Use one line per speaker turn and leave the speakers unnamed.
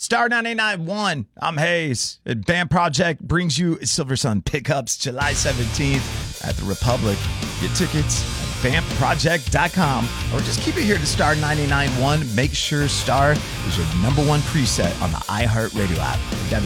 Star 99.1, I'm Hayes. And Band Project brings you Silver Sun Pickups July 17th at the Republic. Get tickets at vampproject.com or just keep it here to Star 99.1. Make sure Star is your number one preset on the iHeartRadio app. That is